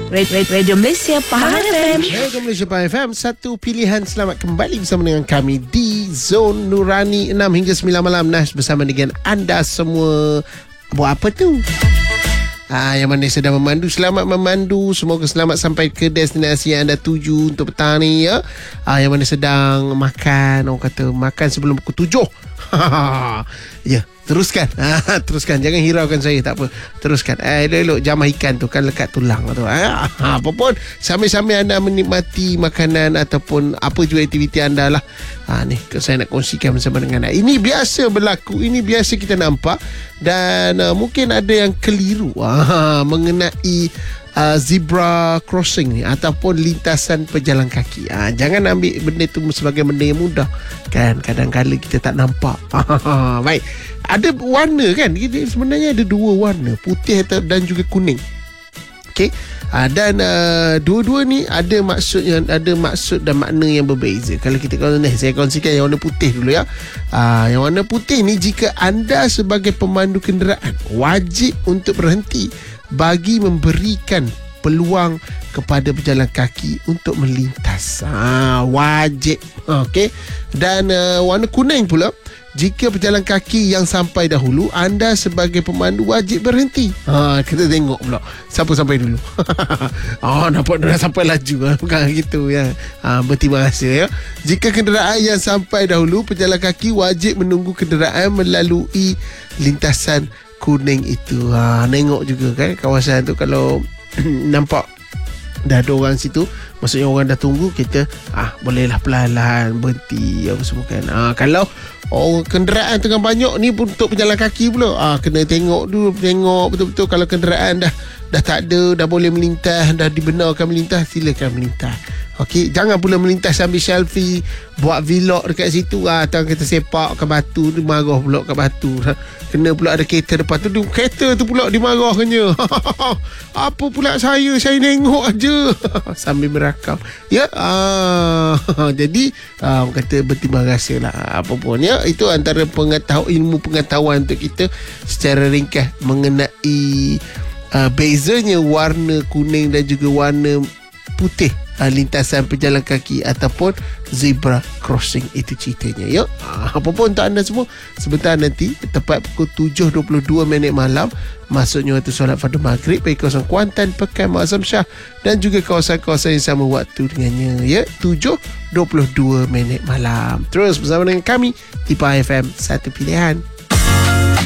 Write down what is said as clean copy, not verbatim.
Radio Malaysia Pahang FM. Radio Malaysia Pahang FM. Satu pilihan. Selamat kembali bersama dengan kami di Zone Nurani 6 hingga 9 malam. Nas bersama dengan anda semua. Buat apa tu? Yang mana sedang memandu, selamat memandu. Semoga selamat sampai ke destinasi yang anda tuju untuk petang ni ya. Yang mana sedang makan, orang kata makan sebelum pukul 7. Ya, teruskan. Teruskan, jangan hiraukan saya, tak apa. Teruskan. Elok-elok jamah ikan tu kan lekat tulang tu. Apa pun, sambil-sambil anda menikmati makanan ataupun apa juga aktiviti anda lah. Ni saya nak kongsikan bersama dengan anda. Ini biasa berlaku, ini biasa kita nampak. Dan mungkin ada yang keliru mengenai zebra crossing ni ataupun lintasan pejalan kaki. Jangan ambil benda tu sebagai benda yang mudah kan. Kadang-kadang kita tak nampak. Baik, ada warna kan, sebenarnya ada dua warna, putih dan juga kuning. Okey. Dan dua-dua ni ada maksud dan makna yang berbeza. Kalau kita saya kongsikan yang warna putih dulu ya. Yang warna putih ni, jika anda sebagai pemandu kenderaan wajib untuk berhenti bagi memberikan peluang kepada pejalan kaki untuk melintas. Wajib. Okey. Dan warna kuning pula, jika pejalan kaki yang sampai dahulu, anda sebagai pemandu wajib berhenti. Kita tengok pula siapa sampai dulu. Nampak dia dah sampai laju. Bukan gitu ya. Berterima kasih ya. Jika kenderaan yang sampai dahulu, pejalan kaki wajib menunggu kenderaan melalui lintasan kuning itu. Tengok juga kan kawasan tu, kalau nampak dah ada orang situ, maksudnya orang dah tunggu, kita bolehlah perlahan-lahan berhenti apa semua kan. Kalau kenderaan tengah banyak ni pun untuk pejalan kaki pula, kena tengok dulu, tengok betul-betul. Kalau kenderaan dah tak ada, dah boleh melintas, dah dibenarkan melintas, silakan melintas. Okey, jangan pula melintas sambil selfie, buat vlog dekat situ. Atau kita sepak ke batu, dia marah pula kat batu. Kena pula ada kereta depan tu, kereta tu pula dimarahkannya. Apa pula saya tengok aja sambil merakam. Ya, jadi orang kata berterima kasih lah. Apa pun ya, itu antara ilmu pengetahuan untuk kita secara ringkas mengenai bezanya warna kuning dan juga warna putih lintasan pejalan kaki ataupun zebra crossing. Itu ceritanya ya. Apa pun untuk anda semua, sebentar nanti tepat pukul 7.22 malam, maksudnya waktu solat fardu maghrib bagi kawasan Kuantan, Pekan, Mazam Shah dan juga kawasan-kawasan yang sama waktu dengannya ya, 7.22 malam. Terus bersama dengan kami di Pahang FM, satu pilihan.